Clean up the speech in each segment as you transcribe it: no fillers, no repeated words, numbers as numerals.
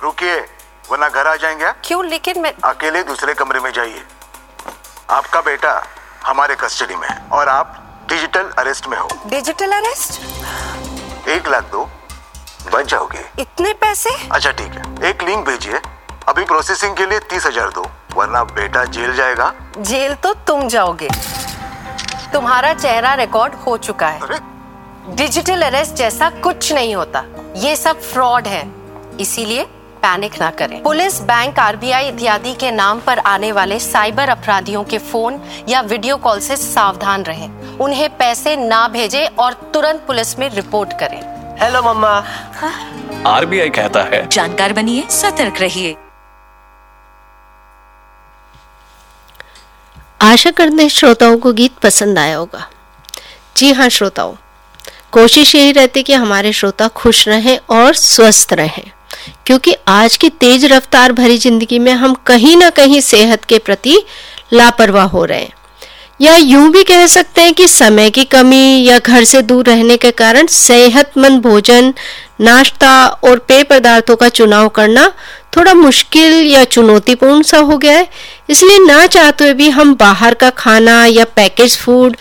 रुकिए, वरना घर आ जाएंगे। क्यों? लेकिन मैं अकेले दूसरे कमरे में जाइए। आपका बेटा हमारे कस्टडी में है और आप डिजिटल अरेस्ट में हो। Digital arrest? 1 लाख दो, बच जाओगे। इतने पैसे? अच्छा ठीक है, एक लिंक भेजिए, अभी प्रोसेसिंग के लिए 30,000 दो, वरना बेटा जेल जाएगा। जेल तो तुम जाओगे, तुम्हारा चेहरा रिकॉर्ड हो चुका है। अरे डिजिटल अरेस्ट जैसा कुछ नहीं होता, ये सब फ्रॉड है, इसीलिए पैनिक ना करें। पुलिस, बैंक, आरबीआई इत्यादि के नाम पर आने वाले साइबर अपराधियों के फोन या वीडियो कॉल से सावधान रहें। उन्हें पैसे ना भेजें और तुरंत पुलिस में रिपोर्ट करें। हेलो मम्मा। आरबीआई कहता है, जानकार बनिए, सतर्क रहिए। आशा करते हैं श्रोताओं को गीत पसंद आया होगा। जी हाँ श्रोताओं, कोशिश यही रहती है कि हमारे श्रोता खुश रहें और स्वस्थ रहें, क्योंकि आज की तेज रफ्तार भरी जिंदगी में हम कहीं ना कहीं सेहत के प्रति लापरवाह हो रहे हैं, या यूं भी कह सकते हैं कि समय की कमी या घर से दूर रहने के कारण सेहतमंद भोजन, नाश्ता और पेय पदार्थों का चुनाव करना थोड़ा मुश्किल या चुनौतीपूर्ण सा हो गया है। इसलिए ना चाहते हुए भी हम बाहर का खाना या पैकेज फूड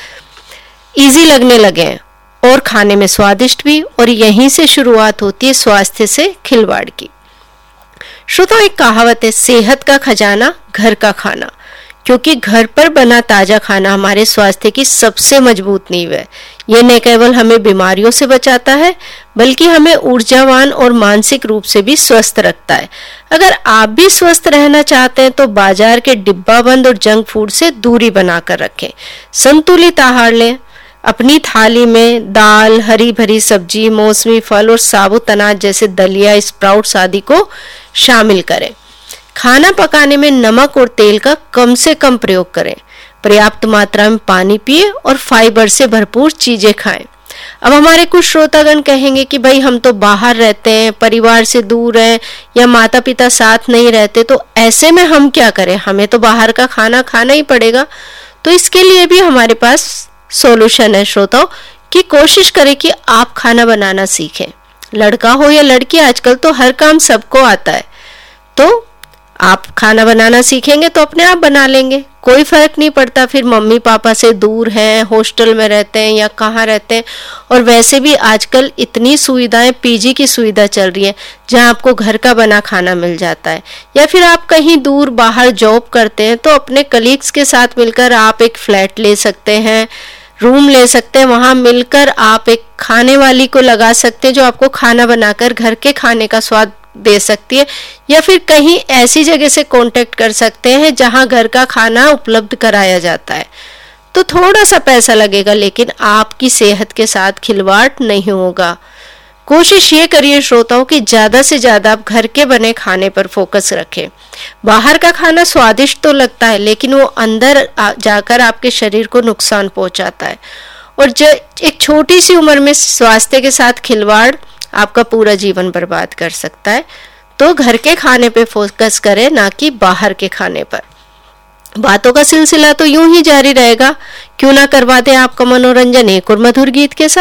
इजी लगने लगे हैं और खाने में स्वादिष्ट भी, और यहीं से शुरुआत होती है स्वास्थ्य से खिलवाड़ की। श्रोताओ, एक कहावत है, सेहत का खजाना घर का खाना, क्योंकि घर पर बना ताजा खाना हमारे स्वास्थ्य की सबसे मजबूत नींव है। यह न केवल हमें बीमारियों से बचाता है, बल्कि हमें ऊर्जावान और मानसिक रूप से भी स्वस्थ रखता है। अगर आप भी स्वस्थ रहना चाहते हैं तो बाजार के डिब्बा बंद और जंक फूड से दूरी बनाकर रखें। संतुलित आहार लें। अपनी थाली में दाल, हरी भरी सब्जी, मौसमी फल और साबुत अनाज जैसे दलिया, स्प्राउट्स आदि को शामिल करें। खाना पकाने में नमक और तेल का कम से कम प्रयोग करें। पर्याप्त मात्रा में पानी पिए और फाइबर से भरपूर चीजें खाएं। अब हमारे कुछ श्रोतागण कहेंगे कि भाई हम तो बाहर रहते हैं, परिवार से दूर हैं, या माता पिता साथ नहीं रहते, तो ऐसे में हम क्या करें, हमें तो बाहर का खाना खाना ही पड़ेगा। तो इसके लिए भी हमारे पास सॉल्यूशन है श्रोताओं, कि कोशिश करें कि आप खाना बनाना सीखें। लड़का हो या लड़की, आजकल तो हर काम सबको आता है, तो आप खाना बनाना सीखेंगे तो अपने आप बना लेंगे, कोई फर्क नहीं पड़ता फिर मम्मी पापा से दूर हैं, हॉस्टल में रहते हैं या कहाँ रहते हैं। और वैसे भी आजकल इतनी सुविधाएं, पीजी की सुविधा चल रही है जहां आपको घर का बना खाना मिल जाता है। या फिर आप कहीं दूर बाहर जॉब करते हैं तो अपने कलीग्स के साथ मिलकर आप एक फ्लैट ले सकते हैं, रूम ले सकते हैं, वहां मिलकर आप एक खाने वाली को लगा सकते हैं जो आपको खाना बनाकर घर के खाने का स्वाद दे सकती है। या फिर कहीं ऐसी जगह से कांटेक्ट कर सकते हैं जहां घर का खाना उपलब्ध कराया जाता है। तो थोड़ा सा पैसा लगेगा, लेकिन आपकी सेहत के साथ खिलवाड़ नहीं होगा। कोशिश ये करिए श्रोताओं कि ज्यादा से ज्यादा आप घर के बने खाने पर फोकस रखें। बाहर का खाना स्वादिष्ट तो लगता है, लेकिन वो अंदर जाकर आपके शरीर को नुकसान पहुंचाता है, और जो एक छोटी सी उम्र में स्वास्थ्य के साथ खिलवाड़ आपका पूरा जीवन बर्बाद कर सकता है। तो घर के खाने पे फोकस करें, ना कि बाहर के खाने पर। बातों का सिलसिला तो यूं ही जारी रहेगा, क्यों ना करवा दें आपका मनोरंजन एक और मधुर गीत के साथ।